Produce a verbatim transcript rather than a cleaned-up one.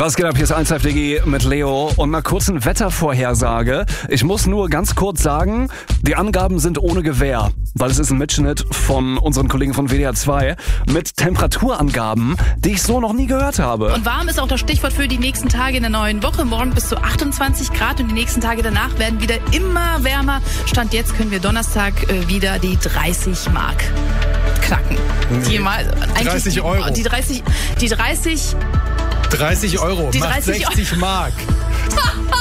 Was geht ab? Hier ist eins Live D G mit Leo und einer kurzen Wettervorhersage. Ich muss nur ganz kurz sagen, die Angaben sind ohne Gewähr, weil es ist ein Mitschnitt von unseren Kollegen von W D R zwei mit Temperaturangaben, die ich so noch nie gehört habe. Und warm ist auch das Stichwort für die nächsten Tage in der neuen Woche. Morgen bis zu achtundzwanzig Grad und die nächsten Tage danach werden wieder immer wärmer. Stand jetzt können wir Donnerstag äh, wieder die dreißig Mark knacken. Nee. Die mal, dreißig Euro. Die dreißig, die dreißig dreißig Euro, die macht dreißig sechzig Mark.